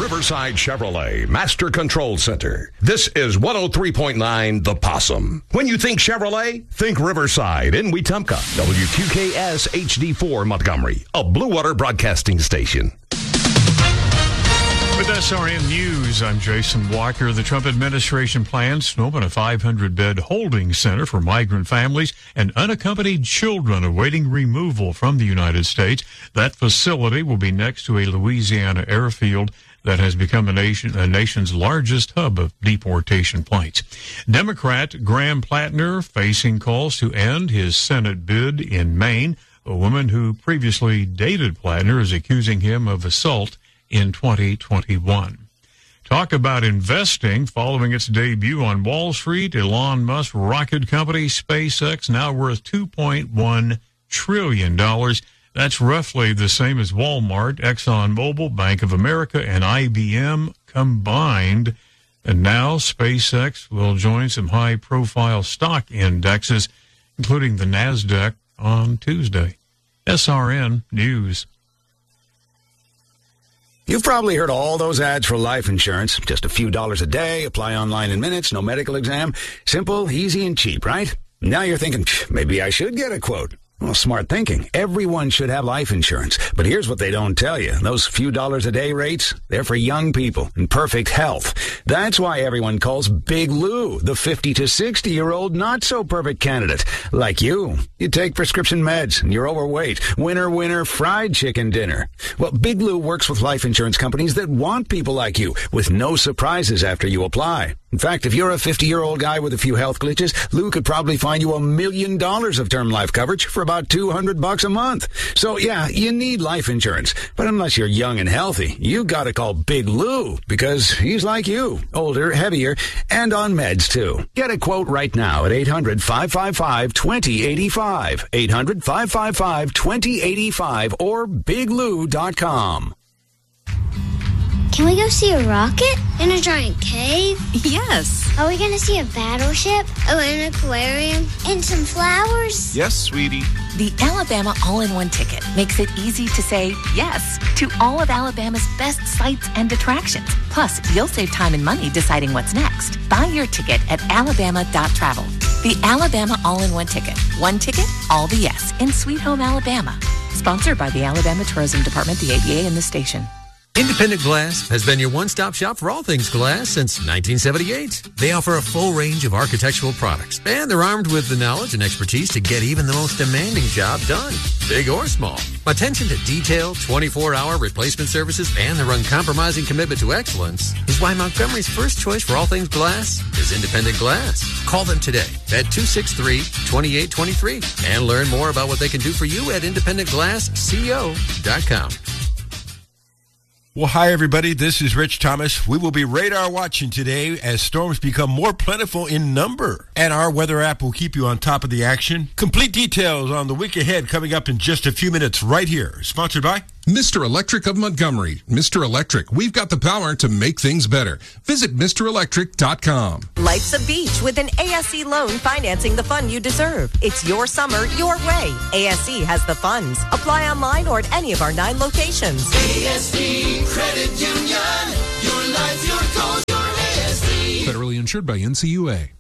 Riverside Chevrolet Master Control Center. This is 103.9 The Possum. When you think Chevrolet, think Riverside in Wetumpka. WQKS HD4 Montgomery, a Blue Water Broadcasting station. With SRN News, I'm Jason Walker. The Trump administration plans to open a 500-bed holding center for migrant families and unaccompanied children awaiting removal from the United States. That facility will be next to a Louisiana airfield that has become a nation's largest hub of deportation planes. Democrat Graham Plattner facing calls to end his Senate bid in Maine. A woman who previously dated Plattner is accusing him of assault in 2021. Talk about investing. Following its debut on Wall Street, Elon Musk's rocket company SpaceX now worth $2.1 trillion. That's roughly the same as Walmart, ExxonMobil, Bank of America, and IBM combined. And now SpaceX will join some high-profile stock indexes, including the NASDAQ, on Tuesday. SRN News. You've probably heard all those ads for life insurance. Just a few dollars a day, apply online in minutes, no medical exam. Simple, easy, and cheap, right? Now you're thinking, maybe I should get a quote. Well, smart thinking. Everyone should have life insurance. But here's what they don't tell you. Those few dollars a day rates, they're for young people in perfect health. That's why everyone calls Big Lou the 50 to 60-year-old not-so-perfect candidate. Like you. You take prescription meds and you're overweight. Winner, fried chicken dinner. Well, Big Lou works with life insurance companies that want people like you with no surprises after you apply. In fact, if you're a 50-year-old guy with a few health glitches, Lou could probably find you $1 million of term life coverage for about $200 a month. So, yeah, you need life insurance. But unless you're young and healthy, you gotta call Big Lou because he's like you, older, heavier, and on meds, too. Get a quote right now at 800-555-2085, 800-555-2085, or biglou.com. Can we go see a rocket in a giant cave? Yes. Are we going to see a battleship? Oh, an aquarium? And some flowers? Yes, sweetie. The Alabama All-in-One Ticket makes it easy to say yes to all of Alabama's best sights and attractions. Plus, you'll save time and money deciding what's next. Buy your ticket at alabama.travel. The Alabama All-in-One Ticket. One ticket, all the yes in Sweet Home, Alabama. Sponsored by the Alabama Tourism Department, the ABA, and the station. Independent Glass has been your one-stop shop for all things glass since 1978. They offer a full range of architectural products, and they're armed with the knowledge and expertise to get even the most demanding job done, big or small. Attention to detail, 24-hour replacement services, and their uncompromising commitment to excellence is why Montgomery's first choice for all things glass is Independent Glass. Call them today at 263-2823 and learn more about what they can do for you at independentglassco.com. Well, hi, everybody. This is Rich Thomas. We will be radar watching today as storms become more plentiful in number. And our weather app will keep you on top of the action. Complete details on the week ahead coming up in just a few minutes right here. Sponsored by Mr. Electric of Montgomery. Mr. Electric, we've got the power to make things better. Visit MrElectric.com. Life's a beach with an ASE loan financing the fun you deserve. It's your summer, your way. ASE has the funds. Apply online or at any of our 9 locations. ASE Credit Union. Your life, your goals, your ASE. Federally insured by NCUA.